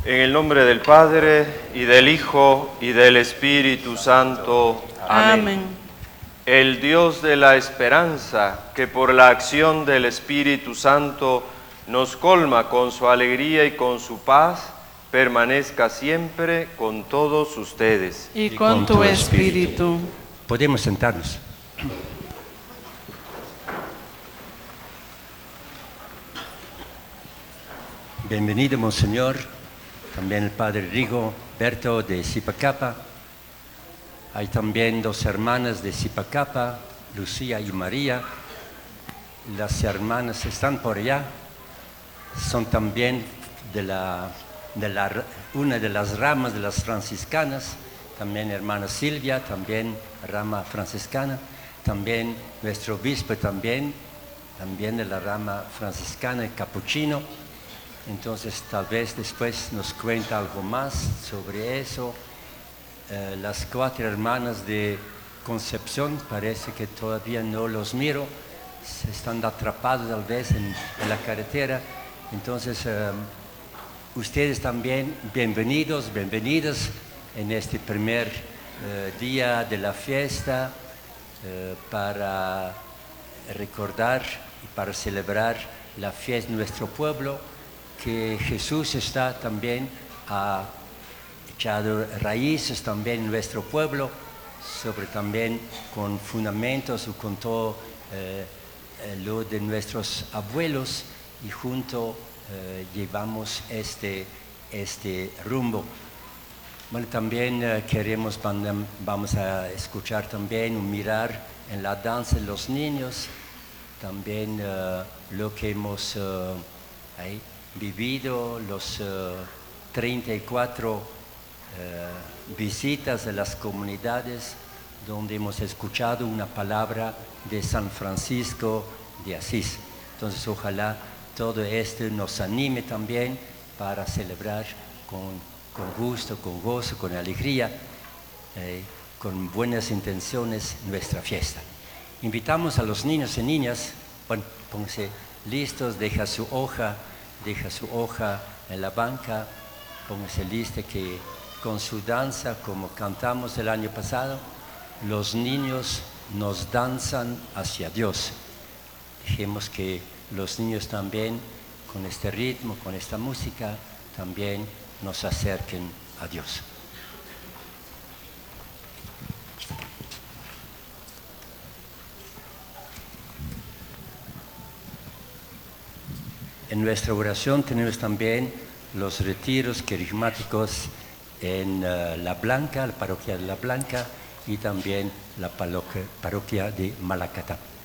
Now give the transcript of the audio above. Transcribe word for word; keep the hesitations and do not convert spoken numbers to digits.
En el nombre del Padre, y del Hijo, y del Espíritu Santo. Amén. Amén. El Dios de la esperanza, que por la acción del Espíritu Santo nos colma con su alegría y con su paz, permanezca siempre con todos ustedes. Y con tu espíritu. Podemos sentarnos. Bienvenido, Monseñor, también el Padre Rigo Berto de Zipacapa. Hay también dos hermanas de Zipacapa, Lucía y María. Las hermanas están por allá. Son también de la, de la, una de las ramas de las franciscanas. También hermana Silvia, también rama franciscana. También nuestro obispo también, también de la rama franciscana y capuchino. Entonces tal vez después nos cuenta algo más sobre eso. Eh, las cuatro hermanas de Concepción, parece que todavía no los miro, se están atrapados tal vez en, en la carretera. Entonces eh, ustedes también bienvenidos, bienvenidas en este primer eh, día de la fiesta eh, para recordar y para celebrar la fiesta de nuestro pueblo, que Jesús está también, ha echado raíces también en nuestro pueblo, sobre también con fundamentos o con todo eh, lo de nuestros abuelos, y juntos eh, llevamos este, este rumbo. Bueno, también eh, queremos, vamos a escuchar también o mirar en la danza de los niños, también eh, lo que hemos eh, ahí, vivido, los uh, treinta y cuatro uh, visitas de las comunidades donde hemos escuchado una palabra de San Francisco de Asís. Entonces ojalá todo esto nos anime también para celebrar con, con gusto, con gozo, con alegría, eh, con buenas intenciones nuestra fiesta. Invitamos a los niños y niñas, bueno, pónganse listos, deja su hoja, deja su hoja en la banca, póngase lista que con su danza, como cantamos el año pasado, los niños nos danzan hacia Dios. Dejemos que los niños también, con este ritmo, con esta música, también nos acerquen a Dios. En nuestra oración tenemos también los retiros carismáticos en uh, La Blanca, la parroquia de La Blanca, y también la parroquia, parroquia de Malacatá.